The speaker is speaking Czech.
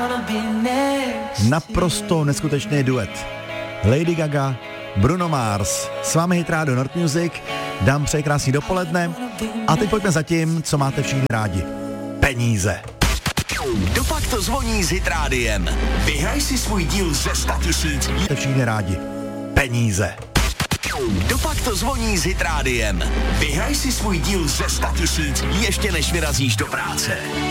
Naprosto neskutečný duet. Lady Gaga, Bruno Mars. S vámi Hit Radio North Music. Dám přeji krásný dopoledne. A teď pojďme za tím, co máte všichni rádi. Peníze. Dopak to zvoní s Hit Rádiem. Vyhraj si svůj díl ze 100 000. Máte všichni rádi. Peníze. Dopak to zvoní s Hit Rádiem. Vyhraj si svůj díl ze 100 000 ještě než vyrazíš do práce.